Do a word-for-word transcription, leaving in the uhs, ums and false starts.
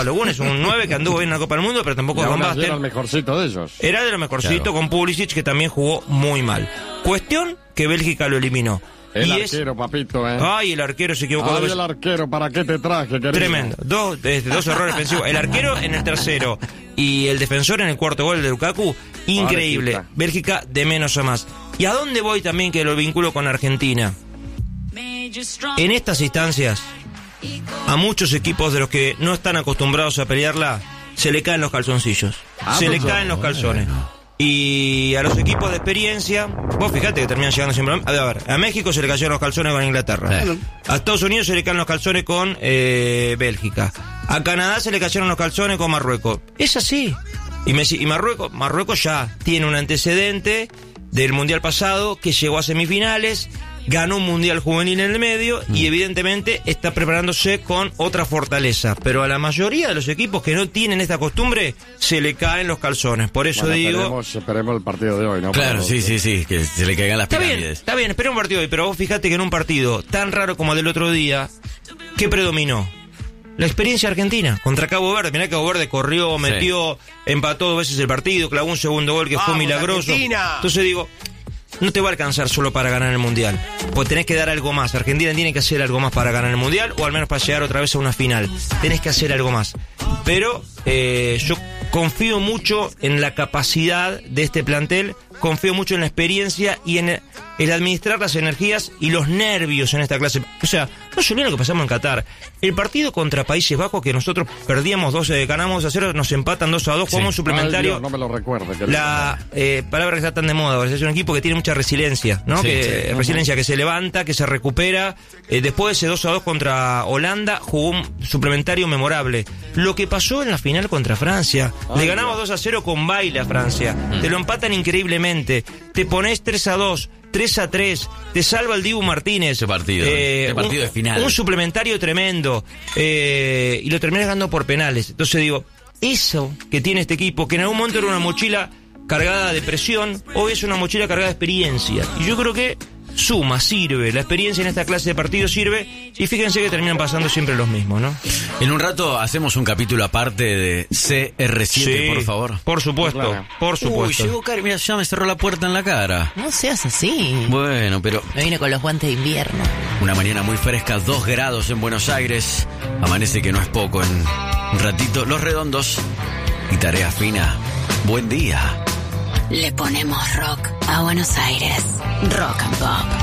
Balogun es un nueve que anduvo bien en la Copa del Mundo, pero tampoco es Van Basten. Era el mejorcito de ellos. Era de lo mejorcito, Claro. con Pulisic, que también jugó muy mal. Cuestión que Bélgica lo eliminó. El y arquero, es... papito, ¿eh? Ay, el arquero se equivocó. Ay, el arquero, ¿para qué te traje, querido? Tremendo. Dos, este, dos errores defensivos. El arquero en el tercero y el defensor en el cuarto gol de Lukaku. Increíble. Bélgica. Bélgica de menos a más. ¿Y a dónde voy también que lo vinculo con Argentina? En estas instancias, a muchos equipos de los que no están acostumbrados a pelearla, se le caen los calzoncillos. Ah, se le pues, caen los calzones. Y a los equipos de experiencia, vos fíjate que terminan llegando siempre. A ver, a México se le cayeron los calzones con Inglaterra. Sí. A Estados Unidos se le caen los calzones con eh, Bélgica. A Canadá se le cayeron los calzones con Marruecos. Es así. Y, Messi, y Marruecos, Marruecos ya tiene un antecedente del Mundial pasado que llegó a semifinales, ganó un Mundial juvenil en el medio y evidentemente está preparándose con otra fortaleza. Pero a la mayoría de los equipos que no tienen esta costumbre se le caen los calzones. Por eso Bueno, digo... esperemos, esperemos el partido de hoy, ¿no? Claro, Para sí, los- sí, sí, que se le caigan las Está bien, pirámides. está bien, espera un partido hoy, pero vos fíjate que en un partido tan raro como el del otro día, ¿qué predominó? La experiencia argentina contra Cabo Verde. Mirá que Cabo Verde corrió, metió, empató dos veces el partido, clavó un segundo gol que fue ¡Vamos, milagroso. Argentina! Entonces digo, no te va a alcanzar solo para ganar el Mundial, pues tenés que dar algo más. Argentina tiene que hacer algo más para ganar el Mundial, o al menos para llegar otra vez a una final. Tenés que hacer algo más. Pero eh, yo confío mucho en la capacidad de este plantel, confío mucho en la experiencia y en el, el administrar las energías y los nervios en esta clase. O sea, no se olviden lo que pasamos en Qatar. El partido contra Países Bajos, que nosotros perdíamos doce, ganamos a cero, nos empatan dos a dos, jugamos un suplementario. Ay, Dios, no me lo recuerde, querido. La eh, palabra que está tan de moda ahora, es un equipo que tiene mucha resiliencia, ¿no? Sí, que sí. resiliencia, que se levanta, que se recupera. Eh, después de ese dos a dos contra Holanda, jugó un suplementario memorable. Lo que pasó en la final contra Francia, Ay, le ganamos dos a cero con baile a Francia, te lo empatan increíblemente, te pones tres a dos, tres a tres, te salva el Dibu Martínez. Ese partido, ese partido un, de final. Un suplementario tremendo, eh, y lo terminas ganando por penales. Entonces digo, eso que tiene este equipo, que en algún momento era una mochila cargada de presión, hoy es una mochila cargada de experiencia. Y yo creo que suma, sirve, la experiencia en esta clase de partidos sirve, y fíjense que terminan pasando siempre los mismos, ¿no? En un rato hacemos un capítulo aparte de C R siete, Sí, por favor. Por supuesto, Claro. por Uy, supuesto. llegó Cari, mira, ya me cerró la puerta en la cara. No seas así. Bueno, pero Me vine con los guantes de invierno. una mañana muy fresca, dos grados en Buenos Aires. Amanece que no es poco en un ratito. Los Redondos y Tarea Fina. Buen día. Le ponemos rock a Buenos Aires. Rock and Pop.